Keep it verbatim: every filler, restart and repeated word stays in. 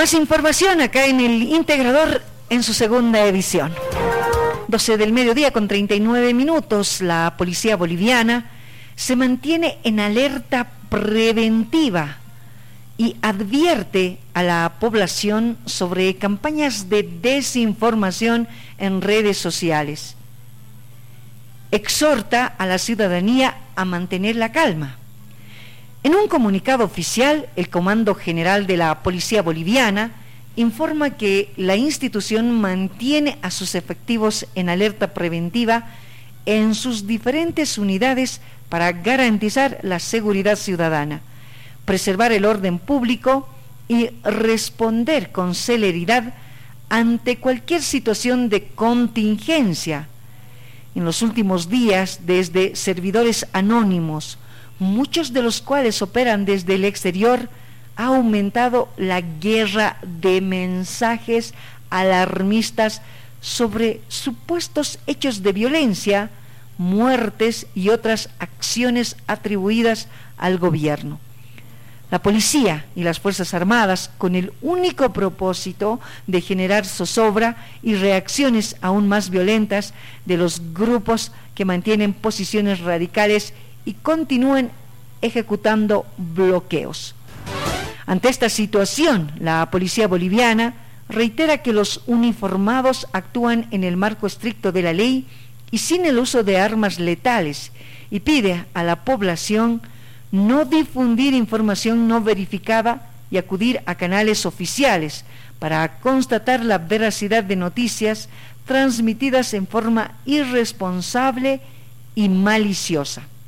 Más información acá en el Integrador en su segunda edición. doce del mediodía con treinta y nueve minutos. La policía boliviana se mantiene en alerta preventiva y advierte a la población sobre campañas de desinformación en redes sociales. Exhorta a la ciudadanía a mantener la calma. En un comunicado oficial, el Comando General de la Policía Boliviana informa que la institución mantiene a sus efectivos en alerta preventiva en sus diferentes unidades para garantizar la seguridad ciudadana, preservar el orden público y responder con celeridad ante cualquier situación de contingencia. En los últimos días, desde servidores anónimos, muchos de los cuales operan desde el exterior, ha aumentado la guerra de mensajes alarmistas sobre supuestos hechos de violencia, muertes y otras acciones atribuidas al gobierno. La policía y las Fuerzas Armadas, con el único propósito de generar zozobra y reacciones aún más violentas de los grupos que mantienen posiciones radicales y continúan ejecutando bloqueos. Ante esta situación, la policía boliviana reitera que los uniformados actúan en el marco estricto de la ley y sin el uso de armas letales, y pide a la población no difundir información no verificada y acudir a canales oficiales para constatar la veracidad de noticias transmitidas en forma irresponsable y maliciosa.